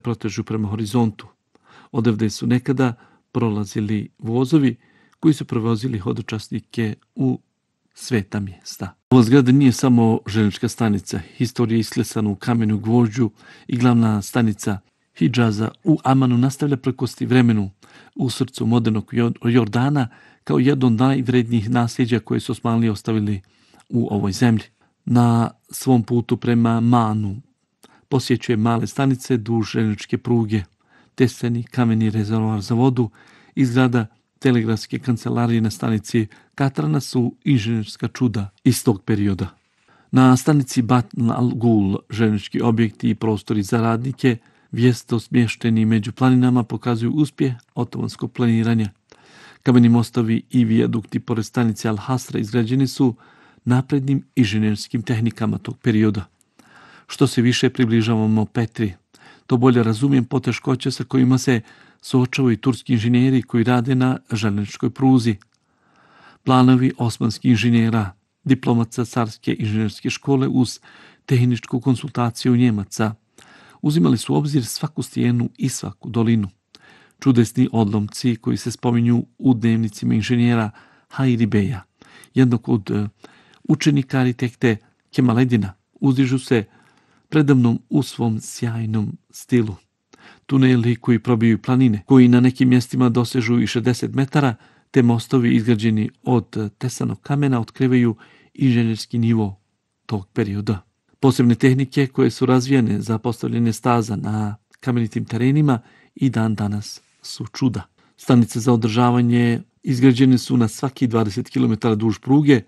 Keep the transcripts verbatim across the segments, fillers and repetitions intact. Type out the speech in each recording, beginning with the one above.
protežu prema horizontu. Odavde su nekada prolazili vozovi koji su prevozili hodočasnike u sveta mjesta. Ova zgrada nije samo željeznička stanica. Historija je isklesana u kamenu gvožđu i glavna stanica Hidžaza u Amanu nastavlja prekosti vremenu u srcu modernog Jordana kao jedno od najvrednijih nasljeđa koje su Osmanlije ostavili u ovoj zemlji. Na svom putu prema Manu posjećuje male stanice duž željezničke pruge, teseni kameni rezervoar za vodu i zgrada telegrafske kancelarije na stanici Katrana su inženjerska čuda iz tog perioda. Na stanici Batn al-Gul željeznički objekti i prostori za radnike vjesto smješteni među planinama pokazuju uspjeh otomanskog planiranja. Kameni mostovi i vijadukti pored stanice Al-Hasra izgrađeni su naprednim inženjerskim tehnikama tog perioda. Što se više približavamo Petri, to bolje razumijem poteškoće sa kojima se suočavaju turski inženjeri koji rade na željezničkoj pruzi. Planovi osmanskih inženjera, diplomaca carske inženjerske škole uz tehničku konsultaciju Njemaca, uzimali su u obzir svaku stijenu i svaku dolinu. Čudesni odlomci koji se spominju u dnevnicima inženjera Hayri Beja, jednog od učenika arhitekte Kemaledina, uzdižu se predamnom u svom sjajnom stilu. Tuneli koji probiju planine, koji na nekim mjestima dosežu i šezdeset metara, te mostovi izgrađeni od tesanog kamena otkrivaju inženjerski nivo tog perioda. Posebne tehnike koje su razvijene za postavljanje staza na kamenitim terenima i dan danas su čuda. Stanice za održavanje izgrađene su na svaki dvadeset kilometara duž pruge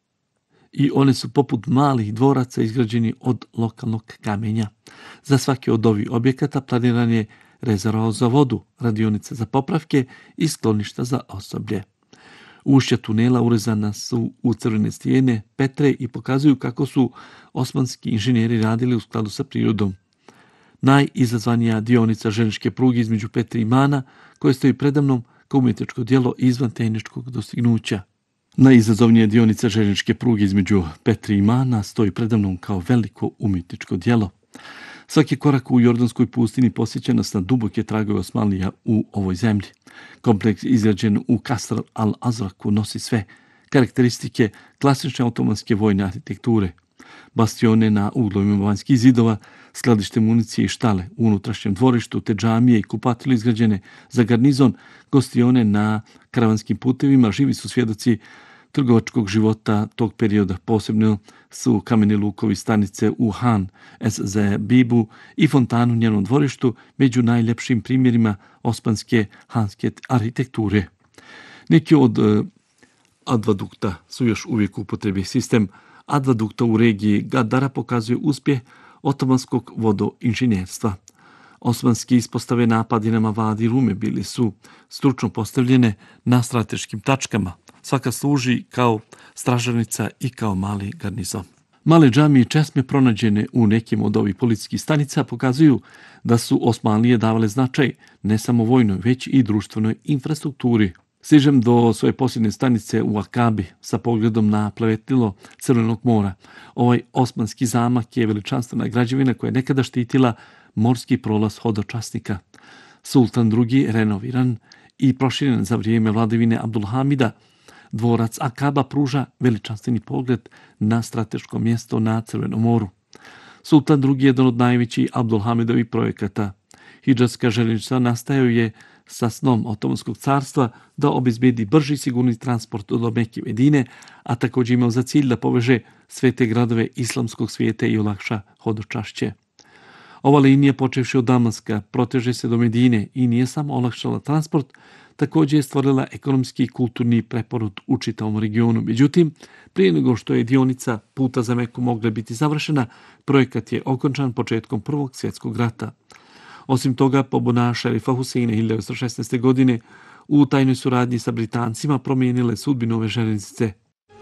i one su poput malih dvoraca izgrađeni od lokalnog kamenja. Za svaki od ovih objekata planiran je rezervoar za vodu, radionica za popravke i skloništa za osoblje. Ušća tunela urezana su u crvene stijene Petre i pokazuju kako su osmanski inženjeri radili u skladu sa prirodom. Najizazvanija dionica željezničke pruge između Petre i Mana, koje stoji predamnom kao umjetničko djelo izvan tehničkog dostignuća. Najizazovnija dionica željezničke pruge između Petre i Mana stoji predamnom kao veliko umjetničko djelo. Svaki korak u Jordanskoj pustini posjeća nas na duboke tragove Osmanlija u ovoj zemlji. Kompleks izgrađen u Kasr al-Azraku nosi sve karakteristike klasične otomanske vojne arhitekture. Bastione na uglovima vanjskih zidova, skladište municije i štale u unutrašnjem dvorištu, te džamije i kupatilo izgrađene za garnizon, gostione na karavanskim putevima, živi su svjedoci trgovačkog života tog perioda. Posebno su kameni lukovi stanice u Han es Bibu i fontanu u njenom dvorištu među najljepšim primjerima osmanske hanske arhitekture. Neki od uh, advadukta su još uvijek u upotrebi. Sistem advadukta u regiji Gadara pokazuje uspjeh otomanskog vodoinženjerstva. Osmanski ispostave na padinama Vadi Rume bili su stručno postavljene na strateškim tačkama. Svaka služi kao stražarnica i kao mali garnizon. Male džamije i česme pronađene u nekim od ovih policijskih stanica pokazuju da su Osmanlije davale značaj ne samo vojnoj, već i društvenoj infrastrukturi. Stižem do svoje posljednje stanice u Akabi sa pogledom na plavetnilo Crvenog mora. Ovaj osmanski zamak je veličanstvena građevina koja je nekada štitila morski prolaz hodočasnika. Sultan drugi, renoviran i proširen za vrijeme vladavine Abdulhamida, dvorac Akaba pruža veličanstveni pogled na strateško mjesto na Crvenom moru. Sultan drugi je jedan od najvećih Abdulhamidovih projekata. Hidžazska željeznica nastajao je sa snom Otomanskog carstva da obezbedi brži i sigurni transport do Mekke i Medine, a također imao za cilj da poveže sve te gradove islamskog svijeta i olakša hodočašće. Ova linija, počevši od Damaska, proteže se do Medine i nije samo olakšala transport, također je stvorila ekonomski i kulturni preporod u čitavom regionu. Međutim, prije nego što je dionica puta za Meku mogla biti završena, projekat je okončan početkom Prvog svjetskog rata. Osim toga, pobuna šerifa Huseina hiljadu devetsto šesnaeste. godine u tajnoj suradnji sa Britancima promijenile sudbinu ove željeznice.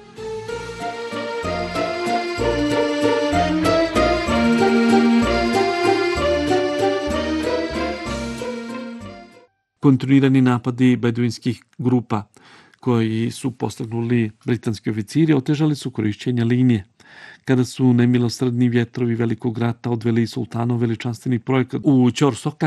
Kontinuirani napadi beduinskih grupa koji su postignuli britanski oficiri otežali su korišćenje linije. Kada su nemilosrdni vjetrovi velikog rata odveli sultanov veličanstveni projekat u Ćor Soka,